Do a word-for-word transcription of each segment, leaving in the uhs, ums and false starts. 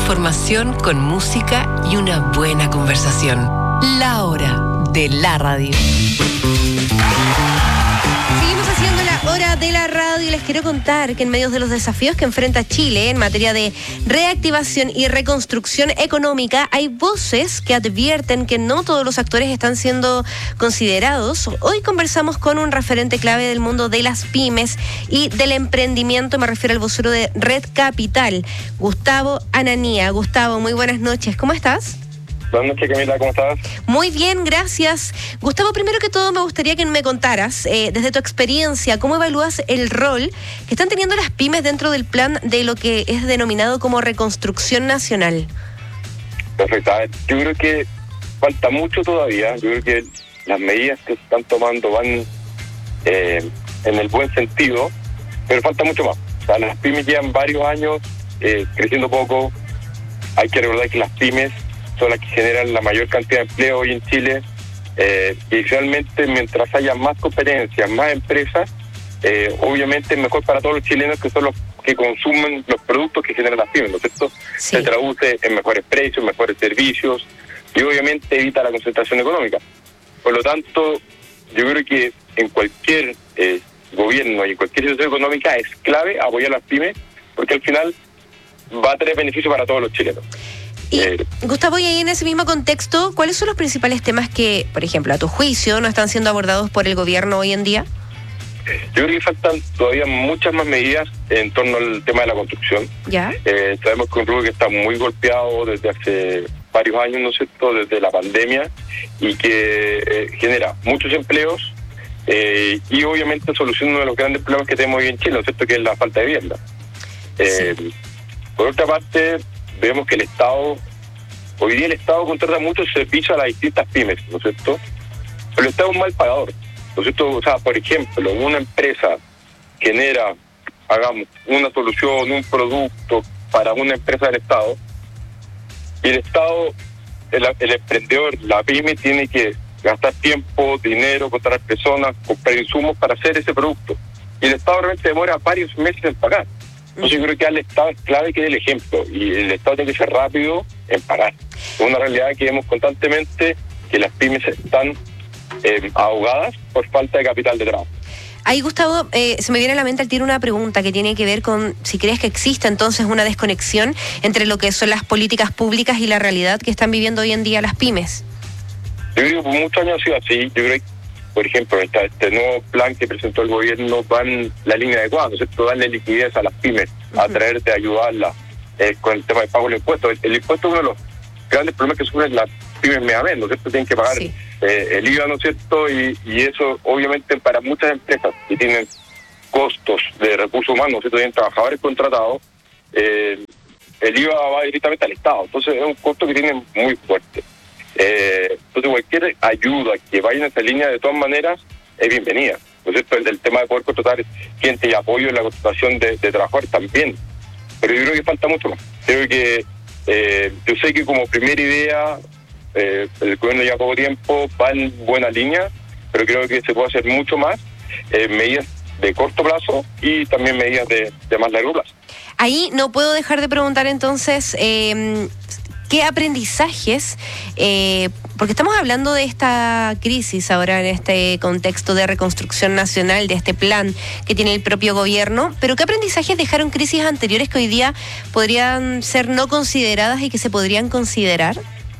información con música y una buena conversación. La hora de la radio. Seguimos haciendo la hora de la radio y les quiero contar que en medio de los desafíos que enfrenta Chile en materia de reactivación y reconstrucción económica, hay voces que advierten que no todos los actores están siendo considerados. Hoy conversamos con un referente clave del mundo de las pymes y del emprendimiento, me refiero al vocero de Red Capital, Gustavo Ananía. Gustavo, muy buenas noches, ¿cómo estás? Buenas noches, Camila, ¿cómo estás? Muy bien, gracias. Gustavo, primero que todo me gustaría que me contaras, eh, desde tu experiencia, ¿cómo evalúas el rol que están teniendo las pymes dentro del plan de lo que es denominado como reconstrucción nacional? Perfecto, a ver, yo creo que falta mucho todavía. Yo creo que las medidas que se están tomando van eh, en el buen sentido, pero falta mucho más. O sea, las pymes llevan varios años eh, creciendo poco. Hay que recordar que las pymes son las que generan la mayor cantidad de empleo hoy en Chile, eh, y adicionalmente, mientras haya más competencias, más empresas, eh, obviamente es mejor para todos los chilenos, que son los que consumen los productos que generan las pymes, ¿no es cierto? Sí. Se traduce en mejores precios, mejores servicios, y obviamente evita la concentración económica. Por lo tanto, yo creo que en cualquier eh, gobierno y en cualquier situación económica es clave apoyar a las pymes, porque al final va a tener beneficio para todos los chilenos. Y, Gustavo, y ahí en ese mismo contexto, ¿cuáles son los principales temas que, por ejemplo, a tu juicio, no están siendo abordados por el gobierno hoy en día? Yo creo que faltan todavía muchas más medidas en torno al tema de la construcción. ¿Ya? Eh, sabemos que un rubro que está muy golpeado desde hace varios años, ¿no es cierto?, desde la pandemia, y que eh, genera muchos empleos eh, y obviamente soluciona uno de los grandes problemas que tenemos hoy en Chile, ¿no es cierto?, que es la falta de vivienda. Eh, sí. Por otra parte, vemos que el Estado, hoy día el Estado contrata muchos servicios a las distintas pymes, ¿no es cierto? Pero el Estado es un mal pagador, ¿no es cierto? O sea, por ejemplo, una empresa genera, hagamos, una solución, un producto para una empresa del Estado, y el Estado, el, el emprendedor, la pyme, tiene que gastar tiempo, dinero, contratar personas, comprar insumos para hacer ese producto. Y el Estado realmente demora varios meses en pagar. Entonces yo creo que al Estado es clave que dé el ejemplo, y el Estado tiene que ser rápido en pagar. Es una realidad que vemos constantemente, que las pymes están eh, ahogadas por falta de capital de trabajo. Ahí, Gustavo, eh, se me viene a la mente al tiro una pregunta que tiene que ver con si crees que existe entonces una desconexión entre lo que son las políticas públicas y la realidad que están viviendo hoy en día las pymes. Yo creo que por muchos años ha sido así. Yo creo que, por ejemplo, esta, este nuevo plan que presentó el gobierno va en la línea adecuada, ¿no es cierto? Darle liquidez a las pymes, uh-huh. a traer de ayudarlas eh, con el tema de pago del impuesto. El, el impuesto es uno de los grandes problemas que sufren las pymes mediamente, ¿no es cierto? Tienen que pagar sí. eh, el I V A, ¿no es cierto? Y, y eso, obviamente, para muchas empresas que tienen costos de recursos humanos, ¿no es cierto? Tienen trabajadores contratados, eh, el I V A va directamente al Estado. Entonces, es un costo que tienen muy fuerte. Eh, entonces cualquier ayuda que vaya en esa línea, de todas maneras, es bienvenida, ¿no es cierto? El, el tema de poder contratar gente y apoyo en la contratación de, de trabajadores también, pero yo creo que falta mucho más. Creo que eh, yo sé que como primera idea eh, el gobierno ya poco tiempo va en buena línea, pero creo que se puede hacer mucho más, eh, medidas de corto plazo y también medidas de, de más largo plazo. Ahí no puedo dejar de preguntar entonces, eh, ¿qué aprendizajes, eh, porque estamos hablando de esta crisis ahora en este contexto de reconstrucción nacional, de este plan que tiene el propio gobierno, pero qué aprendizajes dejaron crisis anteriores que hoy día podrían ser no consideradas y que se podrían considerar?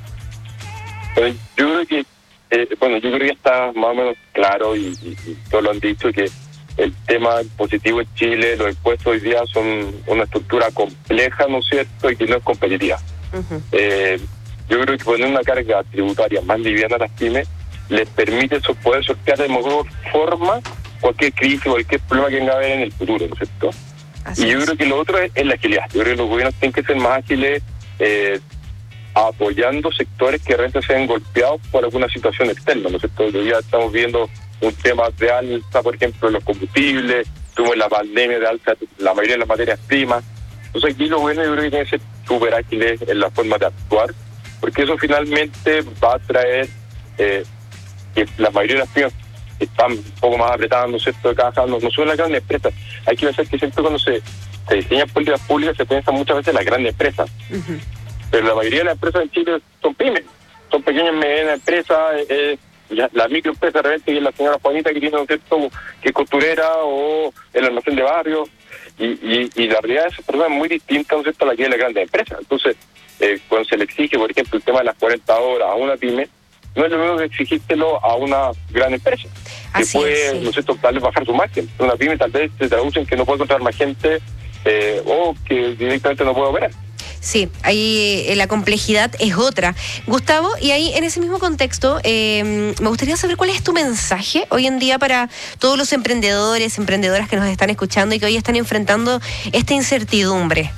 Pues yo creo que, eh, bueno, yo creo que está más o menos claro y, y, y todos lo han dicho, que el tema positivo en Chile, los impuestos hoy día son una estructura compleja, ¿no es cierto?, y que no es competitiva. Uh-huh. Eh, yo creo que poner una carga tributaria más liviana a las pymes les permite so, poder sortear de mejor forma cualquier crisis, cualquier problema que venga a haber en el futuro, ¿no es cierto? Así y yo es. creo que lo otro es, es la agilidad. Yo creo que los gobiernos tienen que ser más ágiles, eh, apoyando sectores que realmente se ven golpeados por alguna situación externa, ¿no es cierto? Hoy día estamos viendo un tema de alza, por ejemplo, en los combustibles, tuvo en la pandemia de alza la mayoría de las materias primas. Entonces aquí lo bueno, yo creo que tiene que ser súper ágiles en la forma de actuar, porque eso finalmente va a traer eh, que la mayoría de las pymes están un poco más apretadas, ¿no es cierto?, de caja, no, no son las grandes empresas. Hay que pensar que siempre cuando se, se diseñan políticas públicas se piensan muchas veces en las grandes empresas. Uh-huh. pero la mayoría de las empresas en Chile son pymes, son pequeñas y medianas empresas, eh, la, la microempresa de repente, que es la señora Juanita que tiene un texto que es costurera o el almacén de barrio, y, y, y la realidad de esas personas es muy distinta, ¿no es cierto?, a la que es la grandes empresas. Entonces, eh, cuando se le exige, por ejemplo, el tema de las cuarenta horas a una pyme, no es lo mismo que exigírtelo a una gran empresa, que Así puede, es, sí. ¿no es cierto?, tal vez bajar su margen. Una pyme tal vez se traduce en que no puede encontrar más gente eh, o que directamente no puede operar. Sí, ahí eh, la complejidad es otra. Gustavo, y ahí en ese mismo contexto, eh, me gustaría saber cuál es tu mensaje hoy en día para todos los emprendedores, emprendedoras que nos están escuchando y que hoy están enfrentando esta incertidumbre.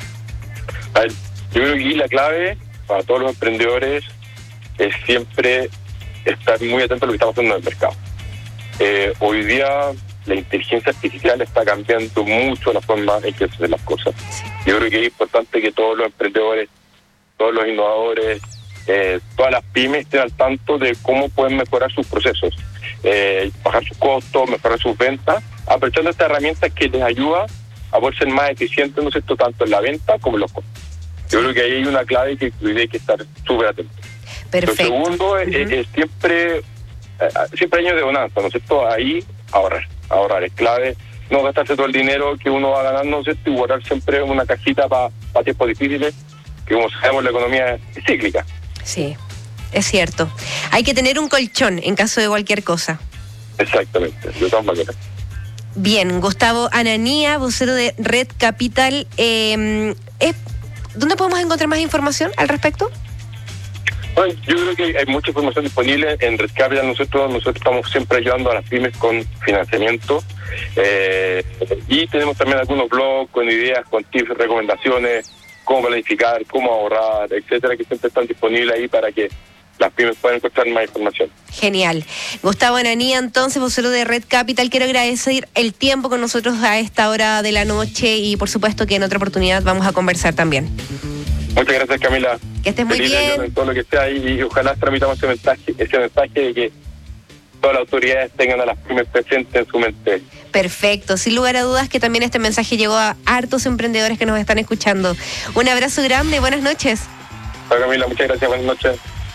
A ver, yo creo que aquí la clave para todos los emprendedores es siempre estar muy atento a lo que está pasando en el mercado. Eh, hoy día la inteligencia artificial está cambiando mucho la forma en que se hacen las cosas. Yo creo que es importante que todos los emprendedores, todos los innovadores, eh, todas las pymes estén al tanto de cómo pueden mejorar sus procesos, eh, bajar sus costos, mejorar sus ventas, aprovechando estas herramientas que les ayuda a poder ser más eficientes, ¿no es cierto?, tanto en la venta como en los costos. Yo creo que ahí hay una clave que hay que estar súper atentos. Perfecto. Lo segundo es, Uh-huh. es siempre, eh, siempre años de bonanza, ¿no es cierto? Ahí ahorrar, ahorrar es clave, no gastarse todo el dinero que uno va ganando, ¿no es cierto? Y guardar siempre una cajita para pa tiempos difíciles, que como sabemos la economía es cíclica. Sí, es cierto. Hay que tener un colchón en caso de cualquier cosa. Exactamente, de todas maneras. Bien, Gustavo Ananía, vocero de Red Capital. Eh, eh, ¿Dónde podemos encontrar más información al respecto? Bueno, yo creo que hay mucha información disponible en Red Capital. Nosotros, nosotros estamos siempre ayudando a las pymes con financiamiento, eh, y tenemos también algunos blogs con ideas, con tips, recomendaciones, cómo planificar, cómo ahorrar, etcétera, que siempre están disponibles ahí para que las pymes puedan encontrar más información. Genial. Gustavo Ananía, entonces, vocero de Red Capital, quiero agradecer el tiempo con nosotros a esta hora de la noche y por supuesto que en otra oportunidad vamos a conversar también. Muchas gracias, Camila. Que estés muy Feliz bien. año en todo lo que sea, y, y ojalá tramitamos ese mensaje, ese mensaje de que todas las autoridades tengan a las pymes presentes en su mente. Perfecto, sin lugar a dudas que también este mensaje llegó a hartos emprendedores que nos están escuchando. Un abrazo grande, buenas noches. Hola, Camila, muchas gracias, buenas noches.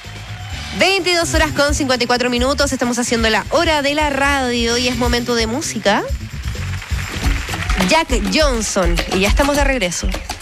veintidós horas con cincuenta y cuatro minutos, estamos haciendo la hora de la radio y es momento de música. Jack Johnson, y ya estamos de regreso.